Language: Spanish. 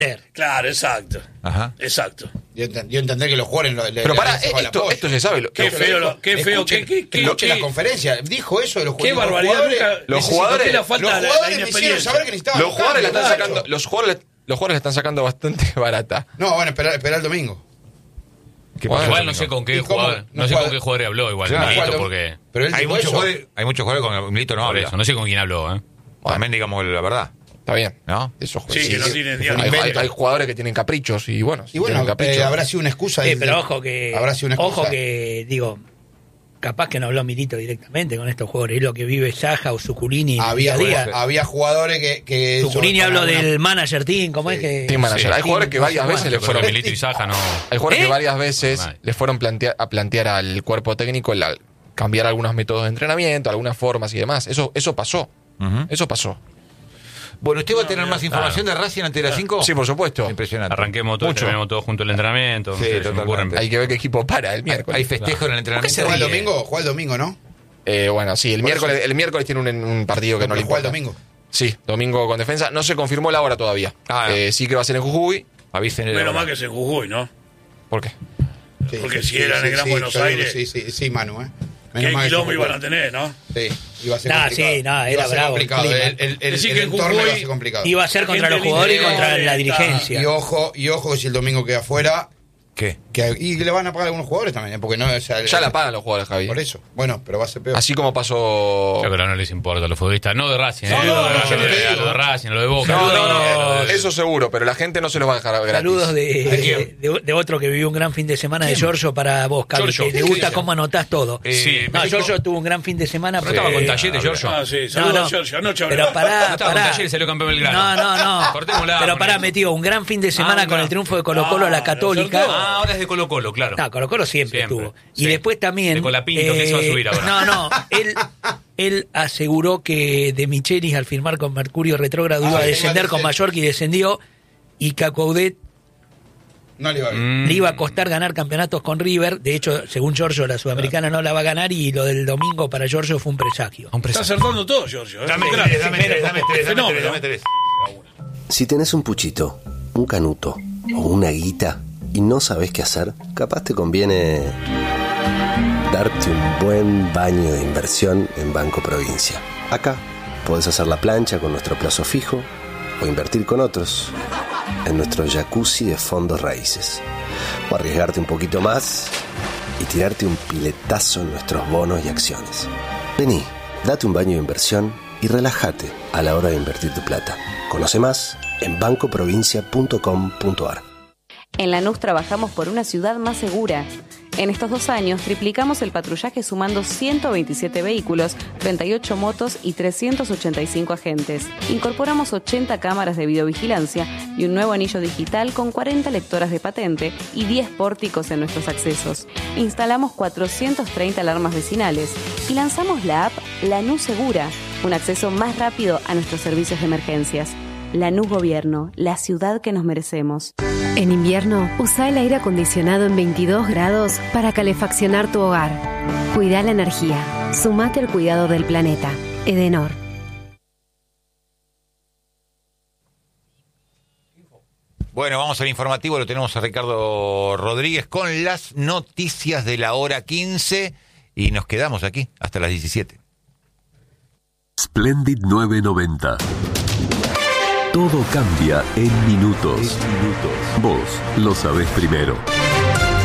Claro, exacto. Ajá. Exacto. Yo entendé que los jugadores... Pero pará, esto se sabe. Qué feo, Escuche la conferencia. Dijo eso de los qué jugadores. barbaridad. Los jugadores Me hicieron saber que necesitaban. Los jugadores la están sacando, los jugadores la están sacando bastante barata. No, bueno, esperá el domingo. Igual no sé con qué jugador, con qué jugador habló igual, Claro, Milito, porque pero él hay dijo muchos eso. jugadores con Milito no por habla. eso, no sé con quién habló, También digamos la verdad, Está bien. ¿no? Eso, Sí, que no tienen hay jugadores que tienen caprichos y bueno, Y bueno, habrá sido una excusa. Pero ojo que... Habrá sido una excusa. Ojo que, digo... Capaz que no habló Milito directamente con estos jugadores, es lo que vive Saja o Zuculini. Había jugadores que Zuculini habló del manager team, ¿cómo es que? Team manager. Hay jugadores que varias veces le fueron. Milito y Saja no. Hay jugadores que varias veces le fueron a plantear al cuerpo técnico cambiar algunos métodos de entrenamiento, algunas formas y demás. Eso pasó. Eso pasó. Bueno, ¿usted va a tener más información de Racing ante las 5? Sí, por supuesto. Impresionante. Arranquemos todos, terminemos todos junto el entrenamiento. Sí, totalmente. Hay que ver qué equipo para el miércoles. Hay festejo en el entrenamiento. Juega el domingo, ¿no? Bueno, sí, el miércoles tiene un partido que no le importa. ¿Juega el domingo? Sí, domingo con Defensa. No se confirmó la hora todavía. Sí que va a ser en Jujuy. Menos mal que es en Jujuy, ¿no? ¿Por qué? Porque si era en el Gran Buenos Aires... Sí, Manu, ¿Qué quilombo iban a tener, no? Sí, iba a ser complicado. Era bravo. Complicado. El entorno iba a ser complicado. Iba a ser contra los jugadores y contra la dirigencia. Y ojo que si el domingo queda afuera... ¿Qué? Y le van a pagar a algunos jugadores también, porque no... Ya la pagan los jugadores, Javi. Por eso. Bueno, pero va a ser peor. Así como pasó... Yo creo que no les importa a los futbolistas, no de Racing, No, lo de Racing, lo de Boca. No, eso seguro, pero la gente no se los va a dejar gratis. Saludos de otro que vivió un gran fin de semana, de Giorgio para vos, Carlos, que te gusta cómo anotás todo. Giorgio tuvo un gran fin de semana. Pero estaba con Talleres, Giorgio. Sí, saludos, Giorgio. Anoche pero pará. Estaba con Talleres, salió campeón Belgrano. No. Cortémosla. Pero pará, metió un gran fin de semana con el triunfo de Colo-Colo a la Católica. Ahora es de Colo-Colo, claro. No, Colo-Colo siempre estuvo. Y después también... De Colapinto, que se va a subir ahora. No, él aseguró que De Michelis al firmar con Mercurio retrógrado iba a descender con Mallorca y descendió, y que a Coudet no le iba a le iba a costar ganar campeonatos con River. De hecho, según Giorgio, la Sudamericana no la va a ganar, y lo del domingo para Giorgio fue un presagio. Está acertando todo, Giorgio. Dame tres. Si tenés un puchito, un canuto o una guita y no sabés qué hacer, capaz te conviene darte un buen baño de inversión en Banco Provincia. Acá podés hacer la plancha con nuestro plazo fijo o invertir con otros en nuestro jacuzzi de fondos raíces, o arriesgarte un poquito más y tirarte un piletazo en nuestros bonos y acciones. Vení, date un baño de inversión y relájate a la hora de invertir tu plata. Conoce más en bancoprovincia.com.ar. En Lanús trabajamos por una ciudad más segura. En estos 2 años triplicamos el patrullaje sumando 127 vehículos, 38 motos y 385 agentes. Incorporamos 80 cámaras de videovigilancia y un nuevo anillo digital con 40 lectoras de patente y 10 pórticos en nuestros accesos. Instalamos 430 alarmas vecinales y lanzamos la app Lanús Segura, un acceso más rápido a nuestros servicios de emergencias. Lanús Gobierno, la ciudad que nos merecemos. En invierno, usa el aire acondicionado en 22 grados para calefaccionar tu hogar. Cuida la energía. Sumate al cuidado del planeta. Edenor. Bueno, vamos al informativo, lo tenemos a Ricardo Rodríguez con las noticias de la hora 15 y nos quedamos aquí hasta las 17. Splendid 990. Todo cambia en minutos. Vos lo sabés primero.